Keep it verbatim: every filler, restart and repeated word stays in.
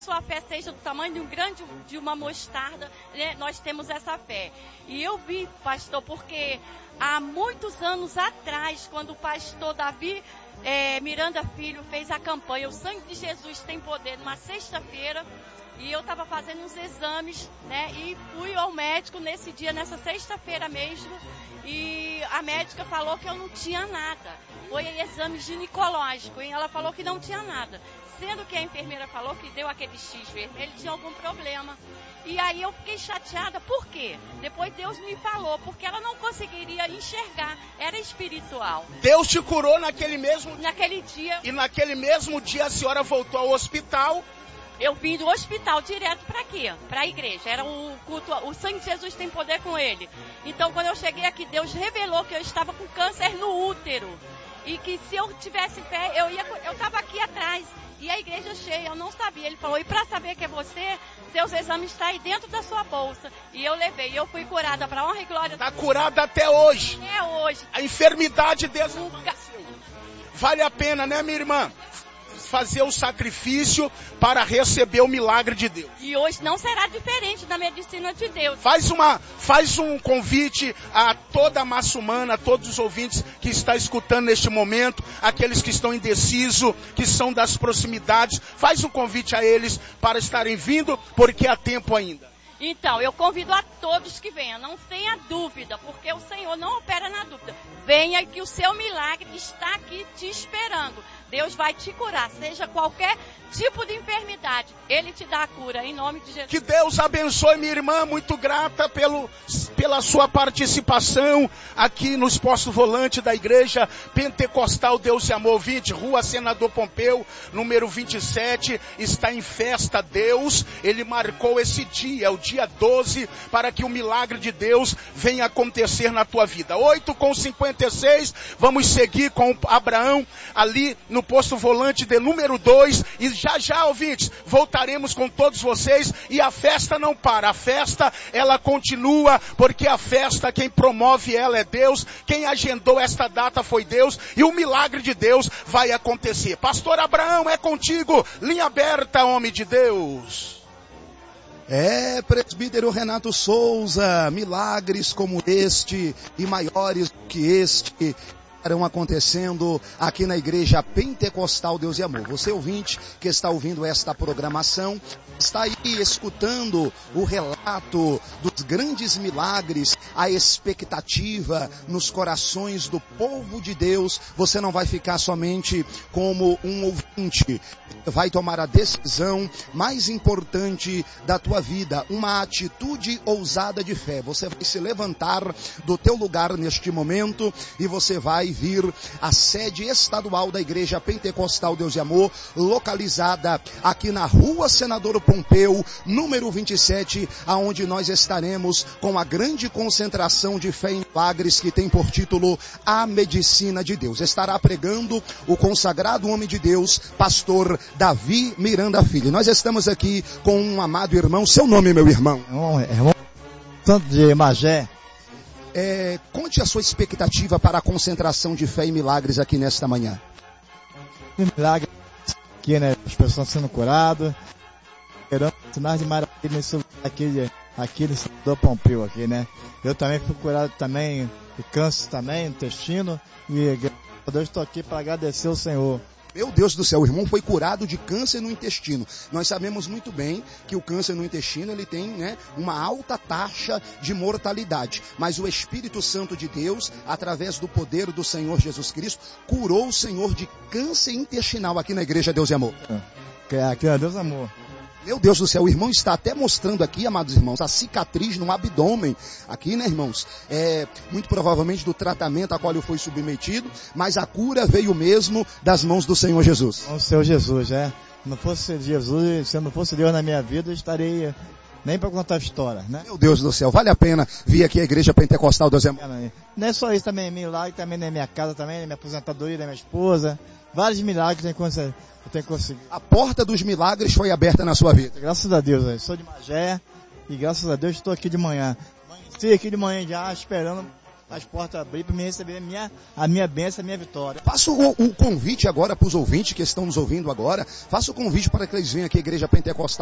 sua fé seja do tamanho de um grande, de uma mostarda, né? Nós temos essa fé. E eu vi, pastor, porque há muitos anos atrás, quando o pastor Davi é, Miranda Filho fez a campanha O Sangue de Jesus Tem Poder, numa sexta-feira, e eu estava fazendo uns exames, né? E fui ao médico nesse dia, nessa sexta-feira mesmo, e a médica falou que eu não tinha nada. Foi exame ginecológico, e ela falou que não tinha nada. Sendo que a enfermeira falou que deu aquele X vermelho, tinha algum problema. E aí eu fiquei chateada, por quê? Depois Deus me falou, porque ela não conseguiria enxergar, era espiritual. Deus te curou naquele mesmo dia? Naquele dia. E naquele mesmo dia a senhora voltou ao hospital? Eu vim do hospital direto para quê? Para a igreja. Era o culto, o sangue de Jesus tem poder com ele. Então quando eu cheguei aqui, Deus revelou que eu estava com câncer no útero. E que se eu tivesse fé, eu ia, eu estava aqui atrás. E a igreja cheia, eu não sabia. Ele falou, e para saber que é você, seus exames estão aí dentro da sua bolsa. E eu levei, eu fui curada para honra e glória. Está curada até hoje. Até hoje. A enfermidade desapareceu. Vale a pena, né, minha irmã? Fazer o sacrifício para receber o milagre de Deus. E hoje não será diferente da medicina de Deus. Faz, uma, faz um convite a toda a massa humana, a todos os ouvintes que estão escutando neste momento, aqueles que estão indecisos, que são das proximidades, faz um convite a eles para estarem vindo, porque há tempo ainda. Então, eu convido a todos que venham, não tenha dúvida, porque o Senhor não opera na dúvida. Venha que o seu milagre está aqui te esperando. Deus vai te curar, seja qualquer tipo de enfermidade. Ele te dá a cura, em nome de Jesus. Que Deus abençoe, minha irmã, muito grata pelo, pela sua participação aqui no Exposto Volante da Igreja Pentecostal Deus e Amor vinte, Rua Senador Pompeu, número vinte e sete, está em festa Deus. Ele marcou esse dia, o dia doze, para que o milagre de Deus venha acontecer na tua vida. oito com cinquenta e seis, vamos seguir com Abraão ali no Posto Volante de número dois, e já já, ouvintes, voltaremos com todos vocês, e a festa não para, a festa ela continua, porque a festa, quem promove ela é Deus, quem agendou esta data foi Deus, e o milagre de Deus vai acontecer. Pastor Abraão, é contigo, linha aberta, homem de Deus. É, presbítero Renato Souza, milagres como este e maiores do que este estarão acontecendo aqui na Igreja Pentecostal Deus e Amor. Você ouvinte que está ouvindo esta programação, está aí escutando o relato dos grandes milagres, a expectativa nos corações do povo de Deus. Você não vai ficar somente como um ouvinte, vai tomar a decisão mais importante da tua vida, uma atitude ousada de fé. Você vai se levantar do teu lugar neste momento e você vai vir à sede estadual da Igreja Pentecostal Deus e Amor, localizada aqui na Rua Senador Pompeu, número vinte e sete, aonde nós estaremos com a grande concentração de fé em milagres que tem por título A Medicina de Deus. Estará pregando o consagrado homem de Deus, pastor Davi Miranda Filho. Nós estamos aqui com um amado irmão. Seu nome, meu irmão? Irmão Santo de Magé. É, conte a sua expectativa para a concentração de fé e milagres aqui nesta manhã. Milagre aqui, né? As pessoas sendo curadas, esperando sinais de maravilha nesse aqui, aqui no Senador Pompeu aqui, né? Eu também fui curado também de câncer também, intestino, e graças a Deus estou aqui para agradecer ao Senhor. Meu Deus do céu, o irmão foi curado de câncer no intestino. Nós sabemos muito bem que o câncer no intestino ele tem, né, uma alta taxa de mortalidade. Mas o Espírito Santo de Deus, através do poder do Senhor Jesus Cristo, curou o Senhor de câncer intestinal aqui na Igreja Deus e Amor. Aqui é Deus e Amor. Meu Deus do céu, o irmão está até mostrando aqui, amados irmãos, a cicatriz no abdômen. Aqui, né, irmãos? É, muito provavelmente do tratamento a qual ele foi submetido, mas a cura veio mesmo das mãos do Senhor Jesus. O Senhor Jesus, é. Se não fosse Jesus, se não fosse Deus na minha vida, eu estaria nem para contar a história, né? Meu Deus do céu, vale a pena vir aqui à Igreja Pentecostal Deus e Amor. Não é só isso também, milagre também na minha casa, também na minha aposentadoria, da minha esposa. Vários milagres tem conseguido. Eu tenho conseguido. A porta dos milagres foi aberta na sua vida. Graças a Deus, eu sou de Magé e graças a Deus estou aqui de manhã. Amanheci aqui de manhã já esperando as portas abrir para me receber a minha, a minha bênção, a minha vitória. Faço o, o convite agora para os ouvintes que estão nos ouvindo agora. Faço o convite para que eles venham aqui à Igreja Pentecostal